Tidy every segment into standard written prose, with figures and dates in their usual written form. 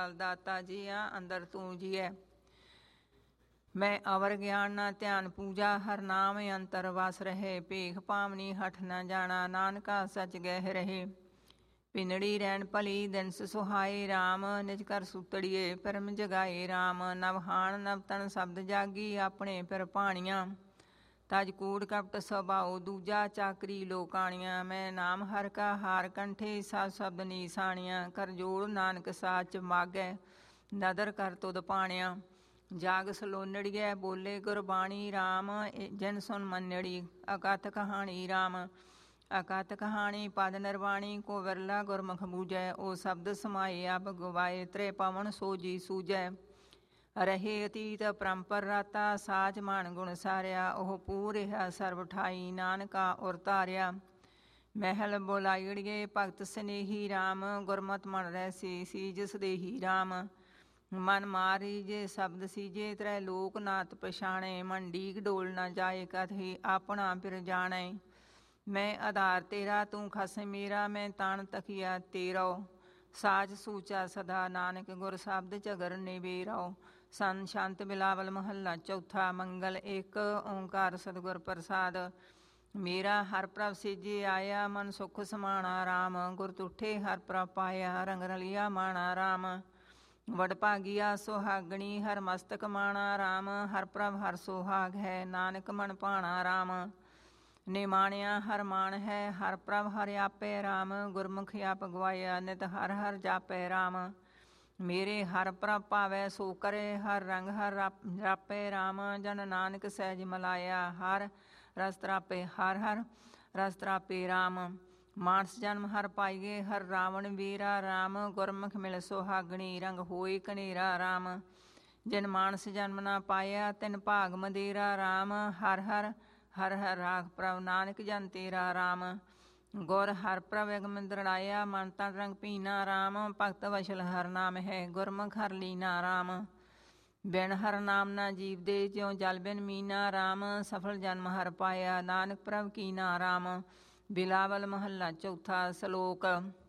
ਦਾਤਾ ਜੀਆ ਅੰਦਰ ਤੂੰ ਜੀਐ। ਮੈਂ ਅਵਰ ਗਿਆਨ ਨਾ ਧਿਆਨ ਪੂਜਾ, ਹਰ ਨਾਮ ਅੰਤਰ ਵਸ ਰਹੇ। ਭੇਖ ਭਾਵਨੀ ਹਠ ਨਾ ਜਾਣਾ, ਨਾਨਕਾ ਸਚ ਗਹਿ ਰਹੇ। ਪਿੰਨੜੀ ਰਹਿਣ ਭਲੀ ਦਿਨਸ ਸੁਹਾਏ, ਰਾਮ ਨਿਜ ਕਰ ਸੂਤੜੀਏ ਪਰਮ ਜਗਾਏ। ਰਾਮ ਨਵਹਾਣ ਨਵ ਤਨ ਸ਼ਬਦ ਜਾਗੀ, ਆਪਣੇ ਫਿਰ ਪਾਣੀਆਂ। ਤਜ ਕੂੜ ਕਪਟ ਸੁਭਾਉ ਦੂਜਾ, ਚਾਕਰੀ ਲੋਕਾਣੀਆਂ। ਮੈਂ ਨਾਮ ਹਰ ਕਾ ਹਾਰ ਕੰਠੇ, ਸਭ ਸ਼ਬਦ ਨੀਸਾਣੀਆਂ। ਕਰ ਜੋੜ ਨਾਨਕ ਸਾਚ ਮਾਗੈ, ਨਦਰ ਕਰ ਤੁਧ ਪਾਣਿਆ। ਜਾਗ ਸਲੋਨੜੀਐ ਬੋਲੇ ਗੁਰਬਾਣੀ, ਰਾਮ ਜਿਨ ਸੁਨ ਮੰਨੜੀ। ਅਕਥ ਕਹਾਣੀ ਰਾਮ ਅਕਥ ਕਹਾਣੀ ਪਦ ਨਿਰਵਾਣੀ, ਕੋ ਵਿਰਲਾ ਗੁਰਮੁਖ ਬੂਝੈ। ਉਹ ਸ਼ਬਦ ਸਮਾਏ ਅਬ ਗਵਾਏ, ਤ੍ਰੇ ਪਵਨ ਸੋ ਜੀ ਸੂਝੈ। ਰਹੇ ਅਤੀਤ ਪਰੰਪਰ ਰਾਤਾ, ਸਾਚ ਮਨ ਗੁਣ ਸਾਰਿਆ। ਉਹ ਪੂਰ ਰਿਹਾ ਸਰਬ ਠਾਈ, ਨਾਨਕਾ ਉਰ ਧਾਰਿਆ। ਮਹਿਲ ਬੁਲਾਈੜੀਏ ਭਗਤ ਸਨੇਹੀ, ਰਾਮ ਗੁਰਮਤਿ ਮਨ ਰਹਿਸੀ। ਸੀਜ ਸਦੇਹੀ ਰਾਮ ਮਨ ਮਾਰੀ, ਜੇ ਸ਼ਬਦ ਸੀਜੇ ਤ੍ਰੈ ਲੋਕ ਨਾਥ ਪਛਾਣੇ। ਮਨ ਡੀਕ ਡੋਲ ਨਾ ਜਾਏ, ਕਥੀ ਆਪਣਾ ਫਿਰ ਜਾਣੈ। ਮੈਂ ਆਧਾਰ ਤੇਰਾ ਤੂੰ ਖਸਮ ਮੇਰਾ, ਮੈਂ ਤਾਣ ਤਕੀਆ ਤੇਰੋ। ਸਾਚ ਸੂਚਾ ਸਦਾ ਨਾਨਕ, ਗੁਰ ਸ਼ਬਦ ਝਗਰ ਨਿਬੇਰੋ। ਸੰਨ ਸ਼ੰਤ ਬਿਲਾਵਲ ਮਹੱਲਾ ਚੌਥਾ। ਮੰਗਲ ਇੱਕ ਓਂਕਾਰ ਸਤਿਗੁਰ ਪ੍ਰਸਾਦ। ਮੇਰਾ ਹਰ ਪ੍ਰਭ ਸੀਜੇ ਆਇਆ, ਮਨ ਸੁਖ ਸਮਾਣਾ। ਰਾਮ ਗੁਰ ਤੁਠੇ ਹਰ ਪ੍ਰਭ ਪਾਇਆ, ਰੰਗ ਰਲਿਆ ਮਾਣਾ। ਰਾਮ ਵਡਭਾਗੀਆ ਸੁਹਾਗਣੀ, ਹਰ ਮਸਤਕ ਮਾਣਾ। ਰਾਮ ਹਰ ਪ੍ਰਭ ਹਰ ਸੁਹਾਗ ਹੈ, ਨਾਨਕ ਮਨ ਭਾਣਾ। ਰਾਮ ਨਿਮਾਣਿਆ ਹਰ ਮਾਣ ਹੈ, ਹਰ ਪ੍ਰਭ ਹਰਿ ਆਪੇ। ਰਾਮ ਗੁਰਮੁਖ ਆਪ ਗਵਾਇਆ, ਨਿਤ ਹਰ ਹਰ ਜਾਪੈ। ਰਾਮ ਮੇਰੇ ਹਰ ਪ੍ਰਭ ਭਾਵੈ ਸੋ ਕਰੇ, ਹਰ ਰੰਗ ਹਰ ਰਾਪੈ। ਰਾਮ ਜਨ ਨਾਨਕ ਸਹਿਜ ਮਲਾਇਆ, ਹਰ ਰਸ ਤਰਾਪੇ। ਹਰ ਹਰ ਰਸ ਤਰਾਪੇ। ਰਾਮ ਮਾਨਸ ਜਨਮ ਹਰ ਪਾਈਏ, ਹਰ ਰਾਵਣ ਵੀਰਾ। ਰਾਮ ਗੁਰਮੁਖ ਮਿਲ ਸੁਹਾਗਣੀ, ਰੰਗ ਹੋਏ ਕਨੇਰਾ। ਰਾਮ ਜਿਨ ਮਾਨਸ ਜਨਮ ਨਾ ਪਾਇਆ, ਤਿਨ ਭਾਗ ਮਦੇਰਾ। ਰਾਮ ਹਰ ਹਰ ਹਰ ਹਰ ਰਾਖ ਪ੍ਰਭ, ਨਾਨਕ ਜਨ ਤੇਰਾ। ਰਾਮ ਗੁਰ ਹਰ ਪ੍ਰਭ ਅਗਮ ਦ੍ਰਿੜਾਇਆ, ਮਨ ਤਨ ਰੰਗ ਪੀਨਾ। ਰਾਮ ਭਗਤ ਵਸ਼ਲ ਹਰ ਨਾਮ ਹੈ, ਗੁਰਮੁਖ ਹਰ ਲੀਨਾ। ਰਾਮ ਬਿਨ ਹਰ ਨਾਮ ਨਾ ਜੀਵ ਦੇ, ਜਿਉ ਜਲ ਬਿਨ ਮੀਨਾ। ਰਾਮ ਸਫਲ ਜਨਮ ਹਰ ਪਾਇਆ, ਨਾਨਕ ਪ੍ਰਭ ਕੀਨਾ। ਰਾਮ ਬਿਲਾਵਲ ਮਹੱਲਾ ਚੌਥਾ। ਸਲੋਕ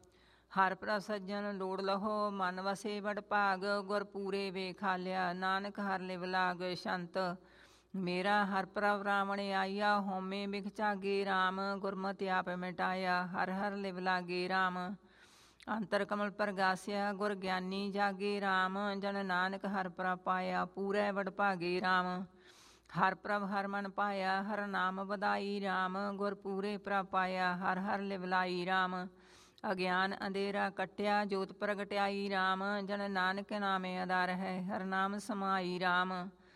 ਹਰ ਪ੍ਰਭ ਸੱਜਣ ਲੋੜ ਲਹੋ, ਮਨ ਵਸੇ ਵਡ ਭਾਗ। ਗੁਰ ਪੂਰੇ ਵੇਖਾਲਿਆ, ਨਾਨਕ ਹਰ ਲਿਵ ਲਾਗ। ਸ਼ੰਤ ਮੇਰਾ ਹਰ ਪ੍ਰਭ ਰਾਵਣ ਆਈਆ, ਹਉਮੈ ਬਿਖ ਝਾਗੇ। ਰਾਮ ਗੁਰਮਤਿ ਆਪ ਮਿਟਾਇਆ, ਹਰ ਹਰ ਲਿਵ ਲਾਗੇ। ਰਾਮ ਅੰਤਰ ਕਮਲ ਪ੍ਰਗਾਸਿਆ, ਗੁਰ ਗਿਆਨੀ ਜਾਗੇ। ਰਾਮ ਜਨ ਨਾਨਕ ਹਰ ਪ੍ਰਭ ਪਾਇਆ, ਪੂਰੈ ਵਡ ਭਾਗੇ। ਰਾਮ ਹਰ ਪ੍ਰਭ ਹਰ ਮਨ ਪਾਇਆ, ਹਰ ਨਾਮ ਵਧਾਈ। ਰਾਮ ਗੁਰ ਪੂਰੇ ਪ੍ਰਭ ਪਾਇਆ, ਹਰ ਹਰ ਲਿਵ ਲਾਈ। ਰਾਮ ਅਗਿਆਨ ਅੰਧੇਰਾ ਕਟਿਆ, ਜੋਤ ਪ੍ਰਗਟਿਆਈ। ਰਾਮ ਜਨ ਨਾਨਕ ਨਾਮੇ ਆਧਾਰ ਹੈ, ਹਰ ਨਾਮ ਸਮਾਈ। ਰਾਮ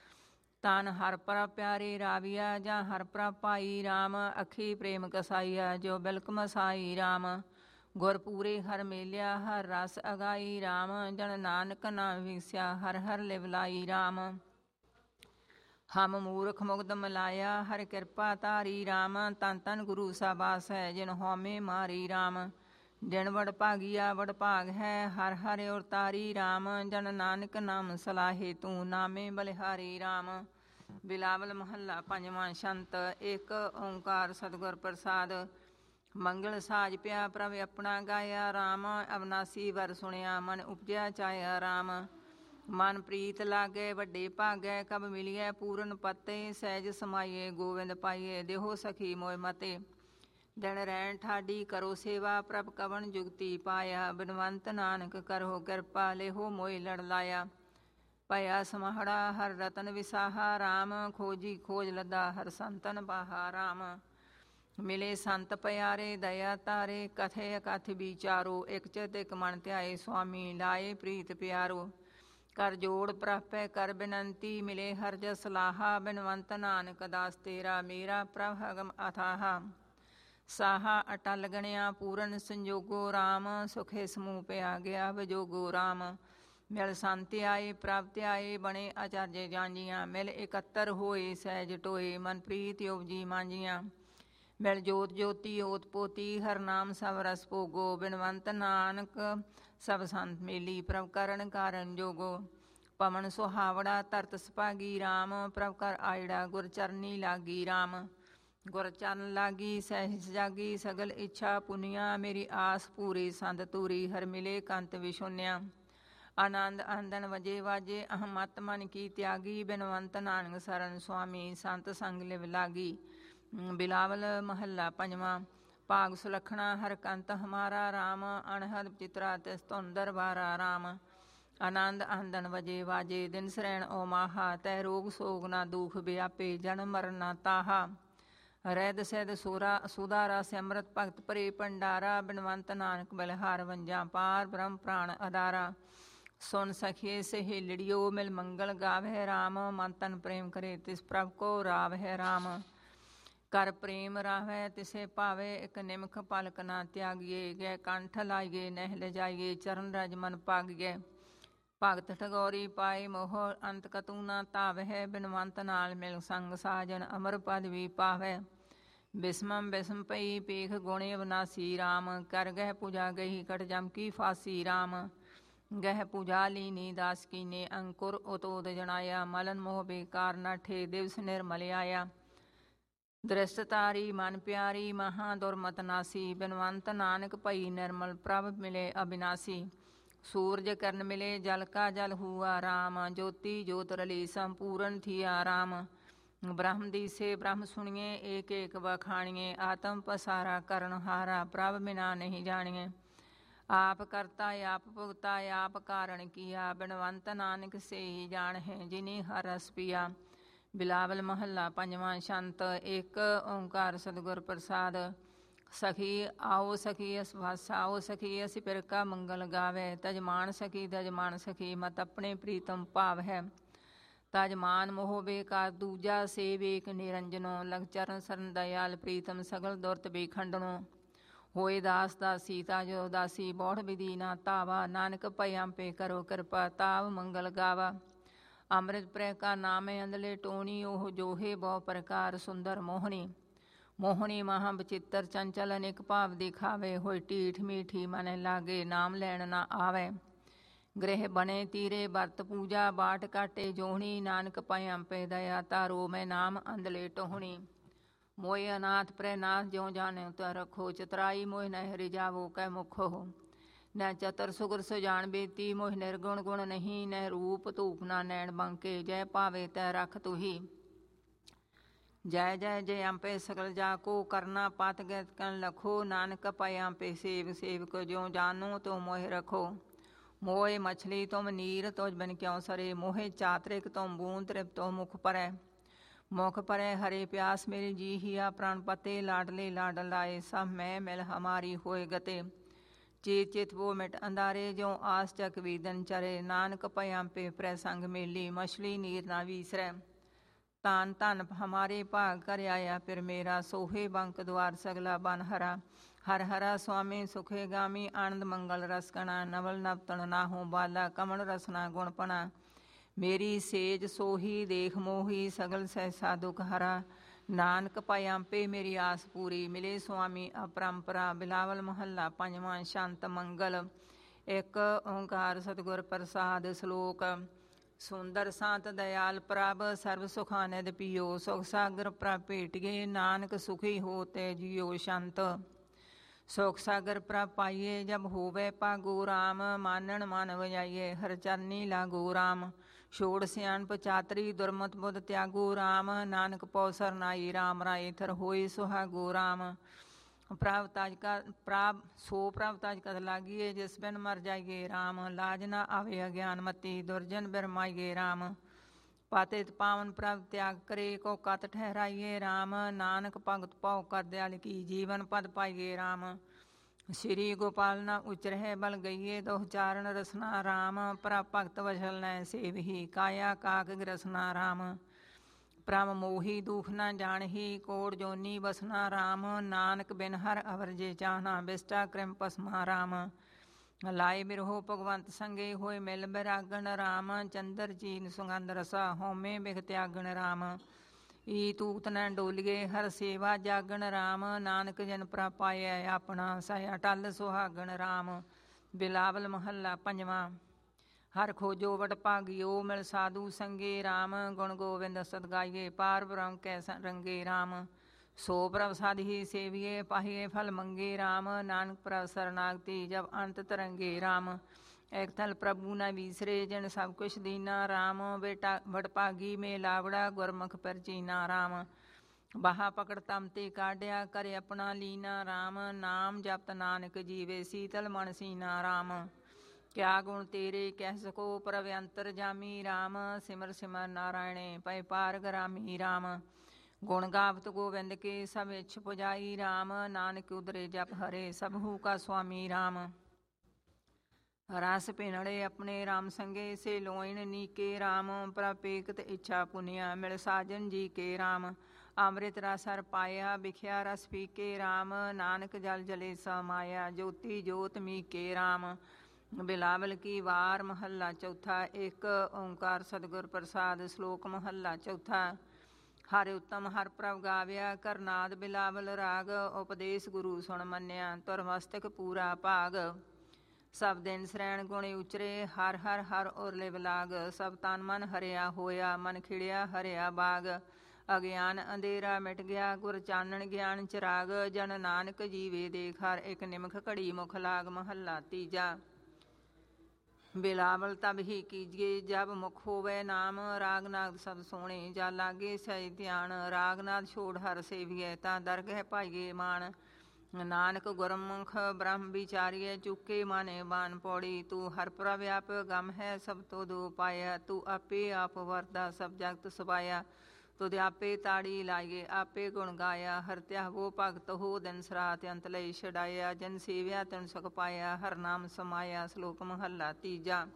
ਤਨ ਹਰ ਪ੍ਰਭ ਪਿਆਰੇ ਰਾਵੀਆ, ਜਾਂ ਹਰ ਪ੍ਰਭ ਪਾਈ। ਰਾਮ ਅੱਖੀ ਪ੍ਰੇਮ ਕਸਾਈਆ, ਜੋ ਬਿਲਕ ਮਸਾਈ। ਰਾਮ ਗੁਰ ਪੂਰੇ ਹਰ ਮੇਲਿਆ, ਹਰ ਰਸ ਅਗਾਈ। ਰਾਮ ਜਨ ਨਾਨਕ ਨਾਮ ਵਿਗਸਿਆ, ਹਰ ਹਰ ਲਿਵ ਲਾਈ। ਰਾਮ ਹਮ ਮੂਰਖ ਮੁਗਧ ਮਿਲਾਇਆ, ਹਰ ਕਿਰਪਾ ਧਾਰੀ। ਰਾਮ ਤਨ ਤਨ ਗੁਰੂ ਸਾਬਾਸ ਹੈ, ਜਿਨ ਹਉਮੈ ਮਾਰੀ। ਰਾਮ ਜਿਨ ਵਡ ਭਾਗੀਆ ਵਡ ਭਾਗ ਹੈ, ਹਰ ਹਰ ਉਰ ਤਾਰੀ। ਰਾਮ ਜਨ ਨਾਨਕ ਨਾਮ ਸਲਾਹੇ, ਤੂੰ ਨਾਮੇ ਬਲਿਹਾਰੀ। ਰਾਮ ਬਿਲਾਵਲ ਮਹੱਲਾ ਪੰਜਵਾਂ। ਸ਼ੰਤ ਇੱਕ ਓਂਕਾਰ ਸਤਿਗੁਰ ਪ੍ਰਸਾਦ। ਮੰਗਲ ਸਾਜ ਪਿਆ ਪ੍ਰਭ ਆਪਣਾ ਗਾਇਆ। ਰਾਮ ਅਵਨਾਸੀ ਵਰ ਸੁਣਿਆ, ਮਨ ਉਪਜਿਆ ਚਾਇਆ। ਰਾਮ ਮਨ ਪ੍ਰੀਤ ਲਾਗੇ ਵੱਡੇ ਭਾਗੈ, ਕਬ ਮਿਲੀਐ ਪੂਰਨ ਪਤੇ। ਸਹਿਜ ਸਮਾਈਏ ਗੋਵਿੰਦ ਪਾਈਏ, ਦੇਹੋ ਸਖੀ ਮੋਇ ਮਤੇ। ਦਿਨ ਰੈਣ ਠਾਡੀ ਕਰੋ ਸੇਵਾ, ਪ੍ਰਭ ਕਵਣ ਜੁਗਤੀ ਪਾਇਆ। ਬਿਨਵੰਤ ਨਾਨਕ ਕਰੋ ਕਿਰਪਾ, ਲੇਹੋ ਮੋਇ ਲੜ ਲਾਇਆ। ਭਇਆ ਸਮਾਹੜਾ ਹਰ ਰਤਨ ਵਿਸਾਹਾ, ਰਾਮ ਖੋਜੀ ਖੋਜ ਲੱਦਾ ਹਰ ਸੰਤਨ ਬਾਹਾ। ਰਾਮ ਮਿਲੇ ਸੰਤ ਪਿਆਰੇ ਦਇਆ ਤਾਰੇ, ਕਥੇ ਅਕਥ ਵਿਚਾਰੋ। ਇਕ ਚਿਤ ਇਕ ਮਨ ਧਿਆਏ, ਸੁਆਮੀ ਲਾਏ ਪ੍ਰੀਤ ਪਿਆਰੋ। ਕਰ ਜੋੜ ਪ੍ਰਾਪੈ ਕਰ ਬਿਨੰਤੀ, ਮਿਲੇ ਹਰ ਜਸ ਲਾਹਾ। ਬਿਨਵੰਤ ਨਾਨਕ ਦਾਸ ਤੇਰਾ, ਮੇਰਾ ਪ੍ਰਭ ਅਗਮ ਅਥਾਹਾ। ਸਾਹਾ ਅਟਲ ਗਣਿਆ ਪੂਰਨ ਸੰਜੋਗੋ। ਰਾਮ ਸੁਖੇ ਸਮੂਹ ਪਿਆ ਗਿਆ ਵਿਜੋਗੋ। ਰਾਮ ਮਿਲ ਸੰਤ ਆਏ ਪ੍ਰਭ ਧਿਆਏ, ਬਣੇ ਆਚਾਰਯ ਜਾਂਜੀਆਂ। ਮਿਲ ਇਕੱਤਰ ਹੋਏ ਸਹਿਜ ਟੋਏ, ਮਨ ਪ੍ਰੀਤ ਉਪਜੀ ਮਾਂਜੀਆਂ। ਮਿਲ ਜੋਤ ਜੋਤੀ ਓਤ ਪੋਤੀ, ਹਰ ਨਾਮ ਸਭ ਰਸ ਭੋਗੋ। ਬਿਨਵੰਤ ਨਾਨਕ ਸਭ ਸੰਤ ਮੇਲੀ, ਪ੍ਰਭ ਕਰਨ ਕਾਰਨ ਜੋਗੋ। ਪਵਨ ਸੁਹਾਵੜਾ ਧਰਤ ਸੁਭਾਗੀ, ਰਾਮ ਪ੍ਰਭ ਕਰ ਆਇੜਾ ਗੁਰ ਚਰਨੀ ਲਾਗੀ। ਰਾਮ ਗੁਰ ਚਰਨ ਲਾਗੀ ਸਹਿਜ ਜਾਗੀ, ਸਗਲ ਇੱਛਾ ਪੁਨੀਆ। ਮੇਰੀ ਆਸ ਪੂਰੀ ਸੰਤ ਤੂਰੀ, ਹਰ ਮਿਲੇ ਕੰਤ ਵਿਸ਼ੁਨਿਆ। ਆਨੰਦ ਆਨੰਦਨ ਵਜੇ ਵਾਜੇ ਅਹਮਤ ਮਨ ਕੀ ਤਿਆਗੀ ਬਿਨਵੰਤ ਨਾਨਕ ਸਰਨ ਸੁਆਮੀ ਸੰਤ ਸੰਗ ਲਿਵ ਲਾਗੀ। ਬਿਲਾਵਲ ਮਹੱਲਾ ਪੰਜਵਾਂ। ਭਾਗ ਸੁਲੱਖਣਾ ਹਰਕੰਤ ਹਮਾਰਾ ਰਾਮ ਅਣਹਦ ਚਿਤਰਾ ਤਿਸ ਧੁਨ ਦਰਬਾਰਾ ਰਾਮ। ਆਨੰਦ ਆਨੰਦਨ ਵਜੇ ਵਾਜੇ ਦਿਨ ਸਰੈਣ ਓ ਮਾਹਾ ਤੈ ਰੋਗ ਸੋਗ ਨਾ ਦੁਖ ਵਿਆਪੇ ਜਨਮ ਮਰਨ ਨਾ ਤਾਹਾ। ਰਹਿਦ ਸਹਿਦ ਸੁਦਾ ਰਸ ਅੰਮ੍ਰਿਤ ਭਗਤ ਭਰੇ ਭੰਡਾਰਾ ਬਿਨਵੰਤ ਨਾਨਕ ਬਲਿਹਾਰ ਵੰਜਾਂ ਪਾਰ ਬ੍ਰਹਮ ਪ੍ਰਾਣ ਅਦਾਰਾ। ਸੁਨ ਸਖੀਏ ਸਹੇਲੜਿਓ ਮਿਲ ਮੰਗਲ ਗਾਵਹਿ ਰਾਮ ਮਨ ਤਨ ਪ੍ਰੇਮ ਕਰੇ ਤਿਸ ਪ੍ਰਭ ਕੋ ਰਾਵਹਿ ਰਾਮ। ਕਰ ਪ੍ਰੇਮ ਰਾਵੈ ਤਿਸੇ ਭਾਵੇ ਇਕ ਨਿਮਖ ਪਲਕ ਨਾ ਤਿਆਗੀਏ ਗੈ ਕੰਠ ਲਾਈਏ ਨਹਿ ਲਿਜਾਈਏ ਚਰਨ ਰਜ ਮਨ ਪਾਗੀਏ। ਭਗਤ ਠਗੌਰੀ ਪਾਏ ਮੋਹ ਅੰਤ ਕਤੂ ਨਾ ਧਾਵਹਿ ਬਿਨਵੰਤ ਨਾਲ ਮਿਲ ਸੰਗ ਸਾਜਨ ਅਮਰ ਪਦ ਵੀ ਪਾਵੈ। ਬਿਸਮਮ ਬਿਸਮ ਪਈ ਪੇਖ ਗੁਣੇ ਅਵਨਾਸੀ ਰਾਮ ਕਰ ਗਹਿ ਪੂਜਾ ਗਈ ਕਟ ਜਮ ਕੀ ਫਾਸੀ ਰਾਮ। ਗਹਿ ਪੂਜਾ ਲੀਨੀ ਦਾਸ ਕੀਨੇ ਅੰਕੁਰ ਉਤੋਦ ਜਣਾਇਆ ਮਲਨ ਮੋਹ ਬੇਕਾਰ ਨਾਠੇ ਦਿਵਸ ਨਿਰਮਲ ਆਇਆ। ਦ੍ਰਿਸ਼ਟ ਤਾਰੀ ਮਨ ਪਿਆਰੀ ਮਹਾ ਦੁਰਮਤ ਨਾਸੀ ਬਿਨਵੰਤ ਨਾਨਕ ਭਈ ਨਿਰਮਲ ਪ੍ਰਭ ਮਿਲੇ ਅਬਿਨਾਸੀ। ਸੂਰਜ ਕਰਨ ਮਿਲੇ ਜਲ ਕਾ ਜਲ ਹੁਆ ਰਾਮ ਜੋਤੀ ਜੋਤ ਰਲੀ ਸੰਪੂਰਨ ਥੀਆ ਰਾਮ। ਬ੍ਰਹਮ ਦੀਸੇ ਬ੍ਰਹਮ ਸੁਣੀਏ ਏਕ ਏਕ ਵਖਾਣੀਏ ਆਤਮ ਪਸਾਰਾ ਕਰਨ ਹਾਰਾ ਪ੍ਰਭ ਬਿਨਾ ਨਹੀਂ ਜਾਣੀਏ। ਆਪ ਕਰਤਾ ਆਪ ਭੁਗਤਾ ਆਪ ਕਾਰਨ ਕੀਆ ਬਿਨਵੰਤ ਨਾਨਕ ਸੇ ਹੀ ਜਾਣ ਹੈ ਜਿਨੀ ਹਰ ਰਸ ਪੀਆ। ਬਿਲਾਵਲ ਮਹੱਲਾ ਪੰਜਵਾਂ। ਛੰਤ ਇੱਕ ਓਂਕਾਰ ਸਤਿਗੁਰ ਪ੍ਰਸਾਦ। ਸਖੀ ਆਓ ਸਖੀ ਅਸ ਵਾਸਾ ਆਓ ਸਖੀ ਅਸੀਂ ਪਿਰ ਕਾ ਮੰਗਲ ਗਾਵੇ ਤਜਮਾਨ ਸਖੀ ਤਜਮਾਨ ਸਖੀ ਮਤ ਆਪਣੇ ਪ੍ਰੀਤਮ ਭਾਵ ਹੈ। ਤਜਮਾਨ ਮੋਹ ਬੇਕਾਰ ਦੂਜਾ ਸੇ ਵੇਕ ਨਿਰੰਜਨੋ ਲਗ ਚਰਨ ਸਰਨ ਦਇਆਲ ਪ੍ਰੀਤਮ ਸਗਲ ਦੁਰਤ ਬੇਖੰਡਨੋ। ਹੋਏ ਦਾਸ ਦਾਸੀ ਤਾਜੋ ਦਾਸੀ ਬੌੜ ਵਿਧੀ ਨਾ ਧਾਵਾ ਨਾਨਕ ਭਇ ਪੇ ਕਰੋ ਕਿਰਪਾ ਤਾਵ ਮੰਗਲ ਗਾਵਾ। ਅੰਮ੍ਰਿਤ ਪ੍ਰੈ ਕਾ ਨਾਮ ਅੰਦਲੇ ਟੋਣੀ ਉਹ ਜੋਹੇ ਬਹੁ ਪ੍ਰਕਾਰ ਸੁੰਦਰ ਮੋਹਣੀ। ਮੋਹਣੀ ਮਹਾ ਬਚਿੱਤਰ ਚੰਚਲ ਅਨੇਕ ਭਾਵ ਦਿਖਾਵੇ ਹੋਏ ਢੀਠ ਮੀਠੀ ਮਨ ਲਾਗੇ ਨਾਮ ਲੈਣ ਨਾ ਆਵੇ। ਗ੍ਰਹਿ ਬਣੇ ਤੀਰੇ ਵਰਤ ਪੂਜਾ ਬਾਟ ਕਾਟੇ ਜੋਹਣੀ ਨਾਨਕ ਭਇ ਪੇ ਦਇਆ ਤਾਰੋ ਮੈਂ ਨਾਮ ਅੰਦਲੇ ਟੋਹਣੀ। ਮੋਏ ਅਨਾਥ ਪ੍ਰੈ ਨਾਥ ਜਿਉ ਜਾਣਿ ਤ ਰਖੋ ਚਤਰਾਈ ਮੋਹਿ ਨਹਿ ਰਿਜਾਵੋ ਕੈ ਮੁਖੋ। ਨ ਚਤਰ ਸੁਗਰ ਸੁਜਾਨ ਬੇਤੀ ਮੋਹਿ ਨਿਰਗੁਣ ਗੁਣ ਨਹੀਂ ਨਹਿ ਰੂਪ ਧੂਪ ਨਾ ਨੈਣ ਬੰਕੇ ਜੈ ਭਾਵੇ ਤੈ ਰਖ ਤੁਹੀ। ਜੈ ਜੈ ਜੈ ਅੰਪੇ ਸਗਲ ਜਾ ਕੋ ਕਰਨਾ ਪਤ ਗੈਤ ਕਨ ਲਖੋ ਨਾਨਕ ਭਇ ਅੰਪੇ ਸੇਵ ਸੇਵਕ ਜਿਉ ਜਾਨੋ ਤੋ ਮੋਹਿ ਰਖੋ। ਮੋਏ ਮਛਲੀ ਤੁਮ ਨੀਰ ਤੁਜ ਬਿਨ ਕਿਉ ਸਰੇ ਮੋਹਿ ਚਾਤਰਿਕ ਤੁਮ ਬੂੰਦ ਤ੍ਰਿਪਤੋ ਮੁਖ ਪਰੈ। ਮੁਖ ਪਰੈ ਹਰੇ ਪਿਆਸ ਮੇਰੀ ਜੀ ਹੀਆ ਪ੍ਰਾਣ ਪਤੇ ਲਾਡਲੇ ਲਾਡ ਲਾਏ ਸਭ ਮੈਂ ਮਿਲ ਹਮਾਰੀ ਹੋਏ ਗਤੇ। ਚੀਤ ਚਿਤ ਵੋ ਮਿਟ ਅੰਧਾਰੇ ਜਿਉ ਆਸ ਚੱਕ ਵੀਦਨ ਚਰੇ ਨਾਨਕ ਭਇ ਅੰਪੇ ਪ੍ਰੈ ਸੰਗ ਮੇਲੀ ਮਛਲੀ ਨੀਰ ਨਾ ਵੀਸਰੈ। ਤਾਨ ਧਨ ਹਮਾਰੇ ਭਾਗ ਕਰ ਆਇਆ ਫਿਰ ਮੇਰਾ ਸੋਹੇ ਬੰਕ ਦੁਆਰ ਸਗਲਾ ਬਨ ਹਰਾ। ਹਰ ਹਰਾ ਸੁਆਮੀ ਸੁਖੇ ਗਾਮੀ ਆਨੰਦ ਮੰਗਲ ਰਸ ਕਣਾ ਨਵਲ ਨਵਤਣ ਨਾਹੂ ਬਾਲਾ ਕਮਲ ਰਸਨਾ ਗੁਣ ਪਣਾ। ਮੇਰੀ ਸੇਜ ਸੋਹੀ ਦੇਖ ਮੋਹੀ ਸਗਲ ਸਹਿਸਾ ਦੁਖ ਹਰਾ। ਨਾਨਕ ਭਇ ਅੰਪੇ ਮੇਰੀ ਆਸ ਪੂਰੀ ਮਿਲੇ ਸੁਆਮੀ ਅਪਰੰਪਰਾ। ਬਿਲਾਵਲ ਮਹੱਲਾ ਪੰਜਵਾਂ। ਸ਼ੰਤ ਮੰਗਲ। ਇੱਕ ਓਂਕਾਰ ਸਤਿਗੁਰ ਪ੍ਰਸਾਦ। ਸ਼ਲੋਕ। ਸੁੰਦਰ ਸੰਤ ਦਇਆਲ ਪ੍ਰਭ ਸਰਬ ਸੁਖਾ ਨਿਧ ਪੀਓ ਸੁਖ ਸਾਗਰ ਪ੍ਰਭ ਭੇਟੀਏ ਨਾਨਕ ਸੁਖੀ ਹੋ ਤੇ ਜੀਓ ਸ਼ੰਤ। ਸੁਖ ਸਾਗਰ ਪ੍ਰਭ ਪਾਈਏ ਜਬ ਹੋਵੇ ਭਾਗੋ ਰਾਮ ਮਾਨਣ ਮਨ ਵਜਾਈਏ ਹਰ ਚਰਨੀ ਲਾਗੋ ਰਾਮ। ਛੋੜ ਸਿਆਣਪ ਚਾਤਰੀ ਦੁਰਮਤ ਬੁੱਧ ਤਿਆਗੋ ਰਾਮ ਨਾਨਕ ਪਉ ਸਰਨਾਈ ਰਾਮ ਰਾਏ ਥਰ ਹੋਏ ਸੁਹਾਗੋ ਰਾਮ। ਪ੍ਰਭ ਤਜ ਕਤ ਲਾਗੀਏ ਜਿਸ ਬਿਨ ਮਰ ਜਾਈਏ ਰਾਮ। ਲਾਜ ਨਾ ਆਵੇ ਅਗਿਆਨ ਮਤੀ ਦੁਰਜਨ ਬਿਰਮਾਈਏ ਰਾਮ। ਪਤਿਤ ਪਾਵਨ ਪ੍ਰਭ ਤਿਆਗ ਕਰੇ ਕੋ ਕਤ ਠਹਿਰਾਈਏ ਰਾਮ। ਨਾਨਕ ਭਗਤ ਭਉ ਕਰ ਦਿਆਲ ਕੀ ਜੀਵਨ ਪਦ ਪਾਈਏ ਰਾਮ। ਸ਼੍ਰੀ ਗੋਪਾਲ ਨਾ ਉਚਰਹਿ ਬਲ ਗਈਏ ਦੋਹ ਚਾਰਨ ਰਸਨਾ ਰਾਮ। ਪ੍ਰਭ ਭਗਤ ਵਸ਼ਲ ਨੈ ਸੇਵਹੀ ਕਾਇਆ ਕਾਕ ਗ੍ਰਸਨਾ ਰਾਮ। ਪ੍ਰਭ ਮੋਹੀ ਦੁਖ ਨਾ ਜਾਣਹੀ ਕੋੜ ਜੋਨੀ ਬਸਨਾ ਰਾਮ। ਨਾਨਕ ਬਿਨ ਹਰ ਅਵਰ ਜੇ ਚਾਹਨਾ ਬਿਸਟਾ ਕ੍ਰਿਮ ਪਸਮਾ ਰਾਮ। ਲਾਏ ਬਿਰਹੋ ਭਗਵੰਤ ਸੰਗੇ ਹੋਏ ਮਿਲ ਬਿਰਾਗਣ ਰਾਮ। ਚੰਦਰ ਚੀਨ ਸੁਗੰਧ ਰਸਾ ਹਉਮੈ ਬਿਖ ਤਿਆਗਣ ਰਾਮ। ਈ ਤੂਤ ਨ ਡੋਲੀਏ ਹਰ ਸੇਵਾ ਜਾਗਣ ਰਾਮ। ਨਾਨਕ ਜਨ ਪ੍ਰਭ ਪਾਇਐ ਆਪਣਾ ਸਹਿ ਅਟਲ ਸੁਹਾਗਣ ਰਾਮ। ਬਿਲਾਵਲ ਮਹੱਲਾ ਪੰਜਵਾਂ। ਹਰ ਖੋਜੋ ਵਡ ਭਾਗਿਓ ਮਿਲ ਸਾਧੂ ਸੰਗੇ ਰਾਮ। ਗੁਣ ਗੋਬਿੰਦ ਸਤ ਗਾਈਏ ਪਾਰ ਬ੍ਰਹਮ ਕੈ ਰੰਗੇ ਰਾਮ। ਸੋ ਪ੍ਰਭ ਸਾਧੀ ਸੇਵੀਏ ਪਾਹੀਏ ਫਲ ਮੰਗੇ ਰਾਮ। ਨਾਨਕ ਪ੍ਰਭ ਸਰਨਾਗਤੀ ਜਬ ਅੰਤ ਤਰੰਗੇ ਰਾਮ। ਇੱਕ ਥਲ ਪ੍ਰਭੂ ਨਾ ਵੀਸਰੇ ਜਿਨ ਸਭ ਕੁਛ ਦੀਨਾ ਰਾਮ ਬੇਟਾ ਵਡਭਾਗੀ ਮੇ ਲਾਵੜਾ ਗੁਰਮੁਖ ਪਰਚੀਨਾ ਰਾਮ ਬਾਹਾ ਪਕੜ ਤਮ ਤੇ ਕਾਢਿਆ ਕਰੇ ਆਪਣਾ ਲੀਨਾ ਰਾਮ ਨਾਮ ਜਪਤ ਨਾਨਕ ਜੀਵੇ ਸੀਤਲ ਮਨ ਸੀਨਾ ਰਾਮ ਕਿਆ ਗੁਣ ਤੇਰੇ ਕਹਿ ਸਕੋ ਪ੍ਰਭ ਅੰਤਰ ਜਾਮੀ ਰਾਮ ਸਿਮਰ ਸਿਮਰ ਨਾਰਾਇਣੇ ਪੈ ਪਾਰ ਗਰਾਮੀ ਰਾਮ ਗੁਣ ਗਾਵਤ ਗੋਬਿੰਦ ਕੇ ਸਭ ਇੱਛ ਪੁਜਾਈ ਰਾਮ ਨਾਨਕ ਉਦਰੇ ਜਪ ਹਰੇ ਸਭੂ ਕਾ ਸੁਆਮੀ ਰਾਮ ਰਸ ਪਿਨੜੇ ਆਪਣੇ ਰਾਮ ਸੰਗੇ ਸੇ ਲੋਇਣ ਨੀਕੇ ਰਾਮ ਪ੍ਰਪੇਕਤ ਇੱਛਾ ਪੁਨਿਆ ਮਿਲ ਸਾਜਨ ਜੀ ਕੇ ਰਾਮ ਅੰਮ੍ਰਿਤ ਰਸ ਹਰ ਪਾਇਆ ਵਿਖਿਆ ਰਸ ਪੀਕੇ ਰਾਮ ਨਾਨਕ ਜਲ ਜਲੇ ਸਮਾਇਆ ਜੋਤੀ ਜੋਤ ਮੀਕੇ ਰਾਮ ਬਿਲਾਵਲ ਕੀ ਵਾਰ ਮਹੱਲਾ ਚੌਥਾ ਇੱਕ ਓਂਕਾਰ ਸਤਿਗੁਰ ਪ੍ਰਸਾਦ ਸ਼ਲੋਕ ਮਹੱਲਾ ਚੌਥਾ ਹਰਿ ਉੱਤਮ ਹਰ ਪ੍ਰਭ ਗਾਵਿਆ ਕਰਨਾਦ ਬਿਲਾਵਲ ਰਾਗ ਉਪਦੇਸ਼ ਗੁਰੂ ਸੁਣ ਮੰਨਿਆ ਤੁਰ ਮਸਤਕ ਪੂਰਾ ਭਾਗ ਸਭ ਦਿਨ ਸਰੈਣ ਗੁਣੇ ਉਚਰੇ ਹਰ ਹਰ ਹਰ ਉਰਲੇ ਬਲਾਗ ਸਭ ਤਨ ਮਨ ਹਰਿਆ ਹੋਇਆ ਮਨ ਖਿੜਿਆ ਹਰਿਆ ਬਾਗ ਅਗਿਆਨ ਅੰਧੇਰਾ ਮਿਟ ਗਿਆ ਗੁਰ ਚਾਨਣ ਗਿਆਨ ਚਿਰਾਗ ਜਨ ਨਾਨਕ ਜੀਵੇ ਦੇਖ ਹਰ ਇੱਕ ਨਿਮਖ ਘੜੀ ਮੁਖ ਲਾਗ ਮਹੱਲਾ ਤੀਜਾ ਬਿਲਾਵਲ ਤਬ ਹੀ ਕੀਜੀਏ ਜਬ ਮੁਖ ਹੋਵੇ ਨਾਮ ਰਾਗਨਾਦ ਸਭ ਸੋਹਣੇ ਜਾ ਲਾਗੇ ਸਹਿ ਧਿਆਨ ਰਾਗਨਾਦ ਛੋੜ ਹਰ ਸੇਵੀਏ ਤਾਂ ਦਰਗਹਿ ਪਾਈਏ ਮਾਨ ਨਾਨਕ ਗੁਰਮੁਖ ਬ੍ਰਹਮ ਵਿਚਾਰੀਏ ਚੁੱਕੇ ਮਾਨੇ ਬਾਨ ਪੌੜੀ ਤੂੰ ਹਰ ਪ੍ਰਵਿਆਪ ਗਮ ਹੈ ਸਭ ਤੋਂ ਦੋ ਪਾਇਆ ਤੂੰ ਆਪੇ ਆਪ ਵਰਦਾ ਸਭ ਜਗਤ ਸਬਾਇਆ ਤੁਧ ਆਪੇ ਤਾੜੀ ਲਾਈਏ ਆਪੇ ਗੁਣ ਗਾਇਆ ਹਰ ਧਿਆਵੋ ਭਗਤ ਹੋ ਦਿਨ ਸਰਾਤ ਅੰਤ ਲਈ ਛਡਾਇਆ ਜਨ ਸੇਵਿਆ ਤਨ ਸੁਖ ਪਾਇਆ ਹਰ ਨਾਮ ਸਮਾਇਆ ਸ਼ਲੋਕ ਮਹੱਲਾ ਤੀਜਾ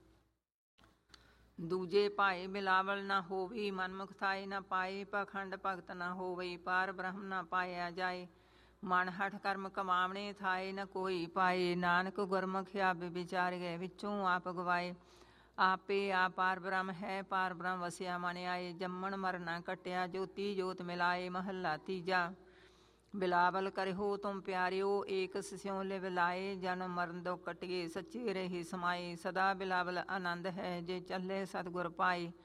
ਦੂਜੇ ਭਾਏ ਬਿਲਾਵਲ ਨਾ ਹੋਵੀ ਮਨਮੁਖ ਥਾਏ ਨਾ ਪਾਏ ਪਖੰਡ ਭਗਤ ਨਾ ਹੋਵਈ ਪਾਰ ਬ੍ਰਹਮ ਨਾ ਪਾਇਆ ਜਾਏ ਮਨ ਹਠ ਕਰਮ ਕਮਾਵਣੇ ਥਾਏ ਨ ਕੋਈ ਪਾਏ ਨਾਨਕ ਗੁਰਮੁਖ ਆਪ ਵਿਚਾਰੀਏ ਵਿੱਚੋਂ ਆਪ ਗਵਾਏ ਆਪੇ ਆ ਪਾਰ ਬ੍ਰਹਮ ਹੈ ਪਾਰ ਬ੍ਰਹਮ ਵਸਿਆ ਮਨ ਆਏ ਜੰਮਣ ਮਰਨਾ ਕਟਿਆ ਜੋਤੀ ਜੋਤ ਮਿਲਾਏ ਮਹੱਲਾ ਤੀਜਾ ਬਿਲਾਵਲ ਕਰਿਓ ਤੁਮ ਪਿਆਰਿਓ ਏਕ ਸਿਉ ਲਿਵ ਲਾਏ ਜਨਮ ਮਰਨ ਦੋ ਕਟਿਏ ਸੱਚੇ ਰਹੇ ਸਮਾਏ ਸਦਾ ਬਿਲਾਵਲ ਆਨੰਦ ਹੈ ਜੇ ਚੱਲੇ ਸਤਿਗੁਰ ਪਾਏ